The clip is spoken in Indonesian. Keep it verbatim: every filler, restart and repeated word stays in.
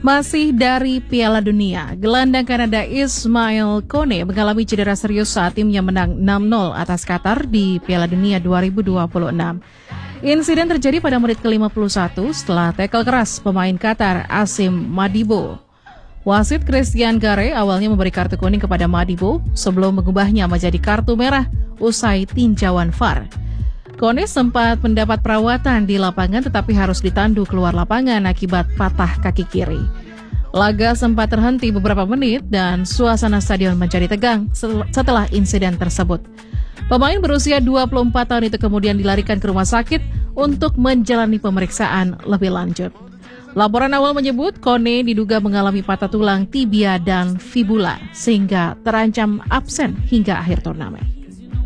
Masih dari Piala Dunia, gelandang Kanada Ismail Kone mengalami cedera serius saat timnya menang enam nol atas Qatar di Piala Dunia dua ribu dua puluh enam. Insiden terjadi pada menit ke lima puluh satu setelah tackle keras pemain Qatar Asim Madibo. Wasit Christian Gare awalnya memberi kartu kuning kepada Madibo sebelum mengubahnya menjadi kartu merah usai tinjauan V A R. Kone sempat mendapat perawatan di lapangan tetapi harus ditandu keluar lapangan akibat patah kaki kiri. Laga sempat terhenti beberapa menit dan suasana stadion menjadi tegang setelah insiden tersebut. Pemain berusia dua puluh empat tahun itu kemudian dilarikan ke rumah sakit untuk menjalani pemeriksaan lebih lanjut. Laporan awal menyebut Kone diduga mengalami patah tulang tibia dan fibula sehingga terancam absen hingga akhir turnamen.